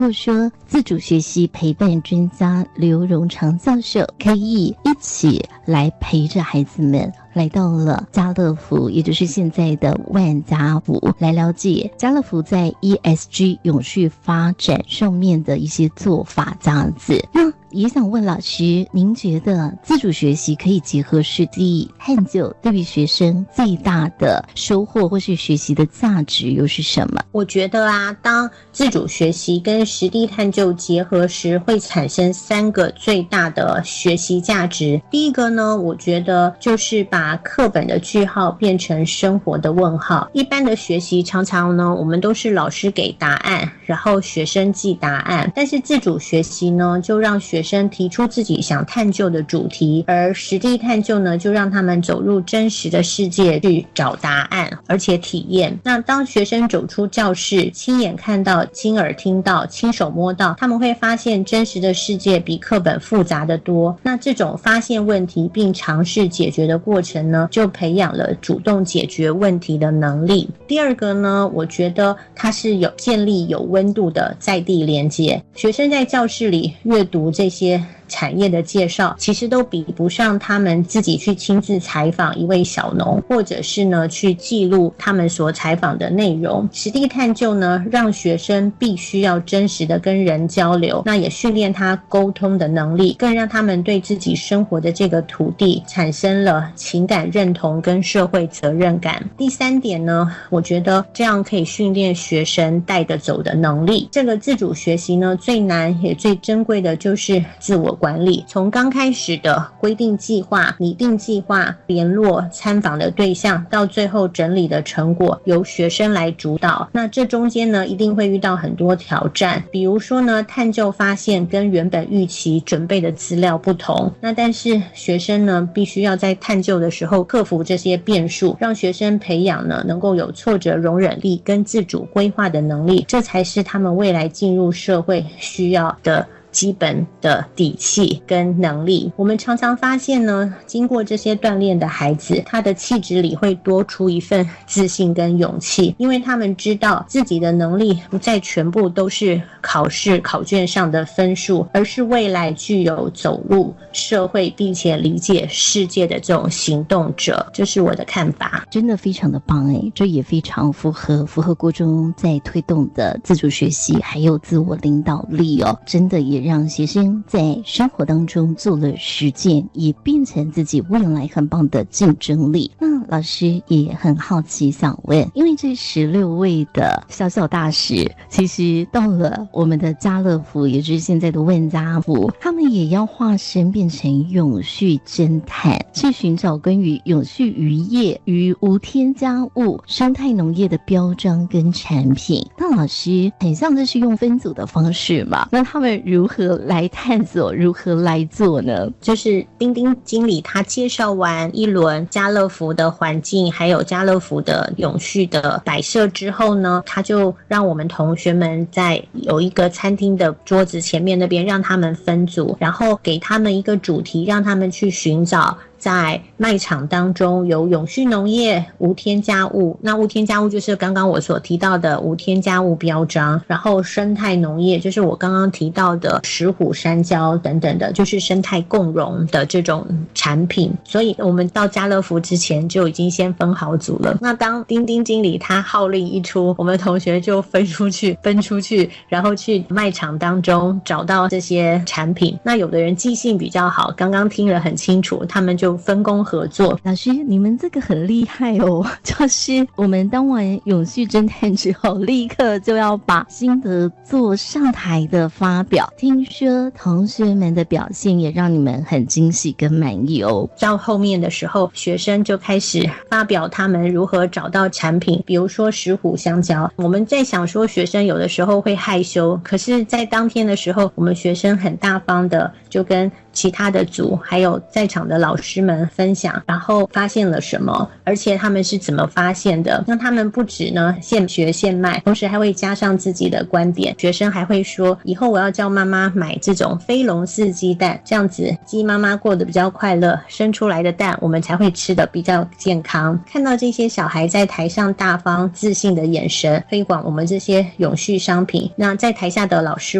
或说自主学习陪伴专家刘荣长教授可以一起来陪着孩子们来到了家乐福，也就是现在的万家福，来了解家乐福在 ESG 永续发展上面的一些做法这样子。那也想问老师，您觉得自主学习可以结合实地探究，对于学生最大的收获或是学习的价值又是什么？ 我觉得当自主学习跟实地探究结合时，会产生3个最大的学习价值。第一个呢，我觉得就是把课本的句号变成生活的问号。一般的学习常常呢，我们都是老师给答案，然后学生记答案，但是自主学习呢，就让学生提出自己想探究的主题，而实地探究呢，就让他们走入真实的世界去找答案，而且体验。那当学生走出教室，亲眼看到、亲耳听到、亲手摸到，他们会发现真实的世界比课本复杂得多。那这种发现问题并尝试解决的过程呢，就培养了主动解决问题的能力。第二个呢，我觉得它是有建立有温度的在地连接。学生在教室里阅读这些产业的介绍，其实都比不上他们自己去亲自采访一位小农，或者是呢去记录他们所采访的内容。实地探究呢，让学生必须要真实的跟人交流，那也训练他沟通的能力，更让他们对自己生活的这个土地产生了情感认同跟社会责任感。第3点呢，我觉得这样可以训练学生带得走的能力。这个自主学习呢，最难也最珍贵的就是自我管理。从刚开始的规定计划、拟定计划、联络参访的对象，到最后整理的成果由学生来主导。那这中间呢，一定会遇到很多挑战，比如说呢，探究发现跟原本预期准备的资料不同。那但是学生呢，必须要在探究的时候克服这些变数，让学生培养呢能够有挫折容忍力跟自主规划的能力，这才是他们未来进入社会需要的基本的底气跟能力。我们常常发现呢，经过这些锻炼的孩子，他的气质里会多出一份自信跟勇气，因为他们知道自己的能力不再全部都是考试考卷上的分数，而是未来具有走入社会并且理解世界的这种行动者。这是我的看法。 真的非常的棒这也非常符合国中在推动的自主学习还有自我领导力真的也让学生在生活当中做了实践，也变成自己未来很棒的竞争力。那老师也很好奇想问，因为这16位的小小大使其实到了我们的家乐福，也就是现在的万家福，他们也要化身变成永续侦探，去寻找关于永续渔业与无添加物生态农业的标章跟产品。那老师很像这是用分组的方式嘛，那他们如何来探索，如何来做呢？ 就是丁丁经理他介绍完一轮家乐福的环境还有家乐福的永续的摆设之后呢，他就让我们同学们在有一个餐厅的桌子前面那边让他们分组，然后给他们一个主题，让他们去寻找在卖场当中有永续农业、无添加物，那无添加物就是刚刚我所提到的无添加物标章，然后生态农业就是我刚刚提到的石虎山椒等等的，就是生态共荣的这种产品。所以我们到家乐福之前就已经先分好组了。那当丁丁经理他号令一出，我们同学就分出去，然后去卖场当中找到这些产品。那有的人记性比较好，刚刚听了很清楚，他们就分工合作。 老师你们这个很厉害就是我们当完永续侦探之后，立刻就要把心得做上台的发表。听说同学们的表现也让你们很惊喜跟满意到后面的时候，学生就开始发表他们如何找到产品，比如说石虎香蕉。我们在想说学生有的时候会害羞，可是在当天的时候，我们学生很大方的就跟其他的组还有在场的老师们分享，然后发现了什么，而且他们是怎么发现的。那他们不止呢现学现卖，同时还会加上自己的观点。学生还会说，以后我要叫妈妈买这种飞龙饲鸡蛋，这样子鸡妈妈过得比较快乐，生出来的蛋我们才会吃得比较健康。看到这些小孩在台上大方自信的眼神，推广我们这些永续商品，那在台下的老师